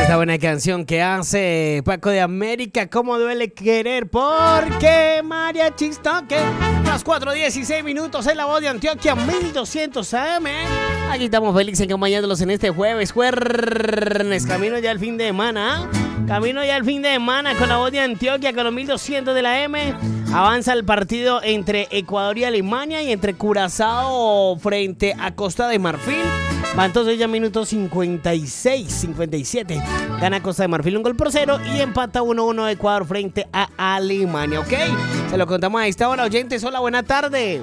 Esta buena canción que hace Paco de América, cómo duele querer, porque Mariachis toque. Las 4:16 en la voz de Antioquia, 1200 AM. Aquí estamos felices acompañándolos en este jueves, camino ya al fin de semana. Camino ya al fin de semana con la voz de Antioquia, con los 1200 de la M. Avanza el partido entre Ecuador y Alemania y entre Curazao frente a Costa de Marfil. Va entonces ya minutos 56, 57. Gana Costa de Marfil 1-0 y empata 1-1 Ecuador frente a Alemania, ¿ok? Se lo contamos a esta hora, oyentes. Hola, buena tarde.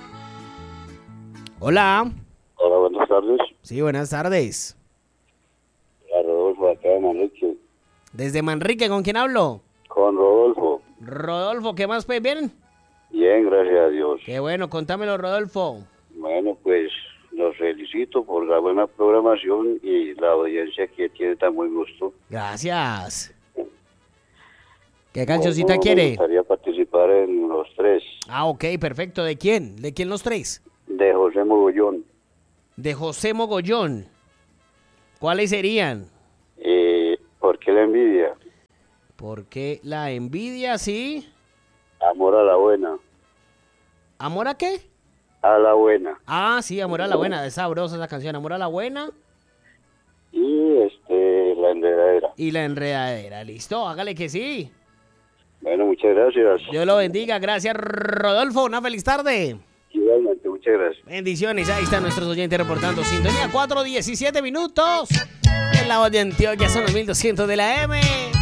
Hola. Hola, buenas tardes. Sí, buenas tardes. Hola, Rodolfo, acá de Manrique. Desde Manrique, ¿con quién hablo? Con Rodolfo. Rodolfo, ¿qué más, pues? ¿Bien? Bien, gracias a Dios. Qué bueno, contámelo, Rodolfo. Bueno, pues los felicito por la buena programación y la audiencia que tiene tan buen gusto. Gracias. ¿Qué cancioncita Me quiere? gustaría participar en los tres. Ah, ok, perfecto. ¿De quién? ¿De quién los tres? De José Mogollón. De José Mogollón. ¿Cuáles serían? ¿Por qué la envidia? ¿Por qué la envidia, sí? Amor a la buena. ¿Amor a qué? A la buena. Ah, sí, Amor a la buena. Es sabrosa esa canción. Amor a la buena. Y la enredadera. Y la enredadera. Listo, hágale que sí. Bueno, muchas gracias. Dios lo bendiga. Gracias, Rodolfo. Una feliz tarde. Igualmente, muchas gracias. Bendiciones. Ahí están nuestros oyentes reportando sintonía. 4:17. En la voz de Antioquia son los 1200 de la M.